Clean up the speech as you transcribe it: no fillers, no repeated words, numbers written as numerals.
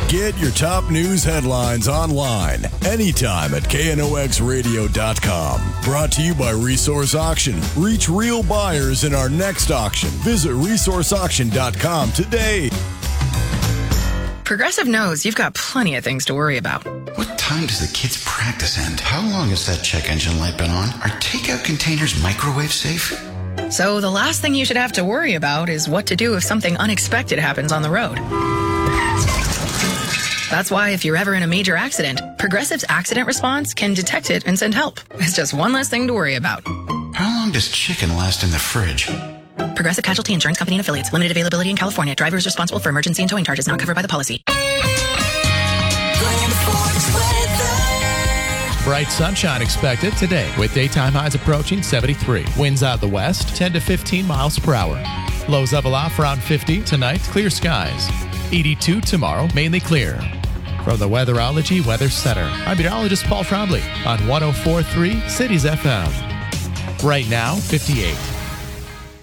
Get your top news headlines online anytime at knoxradio.com. Brought to you by Resource Auction. Reach real buyers in our next auction. Visit resourceauction.com today. Progressive knows you've got plenty of things to worry about. What time does the kids' practice end? How long has that check engine light been on? Are takeout containers microwave safe? So the last thing you should have to worry about is what to do if something unexpected happens on the road. That's why if you're ever in a major accident, Progressive's accident response can detect it and send help. It's just one less thing to worry about. How long does chicken last in the fridge? Progressive Casualty Insurance Company and Affiliates. Limited availability in California. Driver is responsible for emergency and towing charges not covered by the policy. Bright sunshine expected today with daytime highs approaching 73. Winds out of the west 10 to 15 miles per hour. Lows level off around 50 tonight. Clear skies. 82 tomorrow, mainly clear. From the Weatherology Weather Center, I'm meteorologist Paul Trombley on 104.3 Cities FM. Right now, 58.